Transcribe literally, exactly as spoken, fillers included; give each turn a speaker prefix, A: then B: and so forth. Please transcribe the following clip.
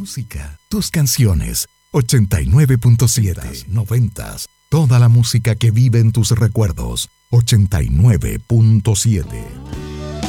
A: música, tus canciones. ochenta y nueve punto siete, noventas. Toda la música que vive en tus recuerdos. ochenta y nueve punto siete.